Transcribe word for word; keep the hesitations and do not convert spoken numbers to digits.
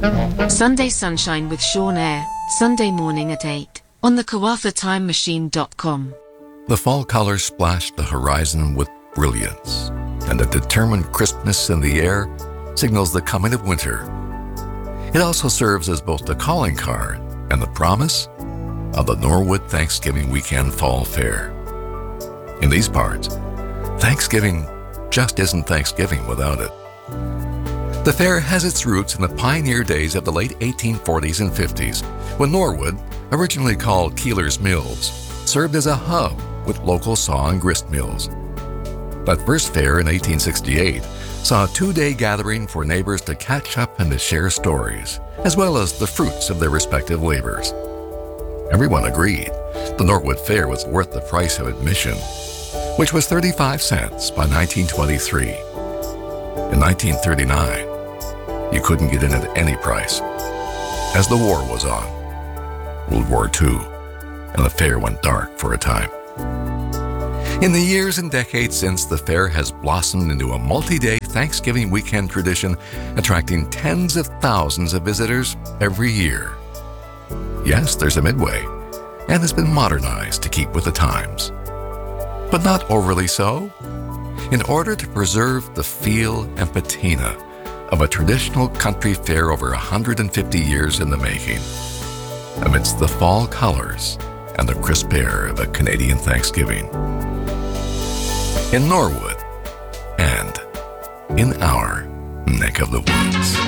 Sunday Sunshine with Sean Eyre, Sunday morning at eight, on the Kawafa Time Machine dot com. The fall colors splash the horizon with brilliance, and a determined crispness in the air signals the coming of winter. It also serves as both the calling card and the promise of the Norwood Thanksgiving Weekend Fall Fair. In these parts, Thanksgiving just isn't Thanksgiving without it. The fair has its roots in the pioneer days of the late eighteen forties and fifties, when Norwood, originally called Keeler's Mills, served as a hub with local saw and grist mills. That first fair in eighteen sixty-eight saw a two-day gathering for neighbors to catch up and to share stories, as well as the fruits of their respective labors. Everyone agreed the Norwood Fair was worth the price of admission, which was thirty-five cents by nineteen twenty-three. In nineteen thirty-nine, you couldn't get in at any price, as the war was on, World War Two, and the fair went dark for a time. In the years and decades since, the fair has blossomed into a multi-day Thanksgiving weekend tradition, attracting tens of thousands of visitors every year. Yes, there's a midway, and has been modernized to keep with the times, but not overly so. In order to preserve the feel and patina of a traditional country fair over one hundred fifty years in the making, amidst the fall colors and the crisp air of a Canadian Thanksgiving. In Norwood and in our neck of the woods.